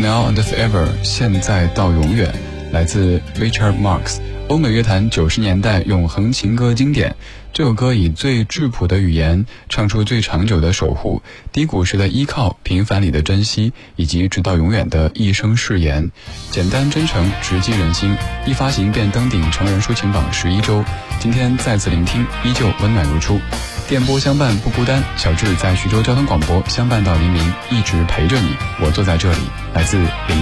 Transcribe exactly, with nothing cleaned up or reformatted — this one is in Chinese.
Now and Forever 现在到永远，来自 Richard Marx。欧美乐坛九十年代永恒情歌经典，这首歌以最质朴的语言唱出最长久的守护，低谷时的依靠，平凡里的珍惜，以及直到永远的一生誓言。简单真诚，直击人心，一发行便登顶成人抒情榜十一周。今天再次聆听，依旧温暖如初。电波相伴不孤单，小智在徐州交通广播相伴到黎明，一直陪着你。我坐在这里，来自林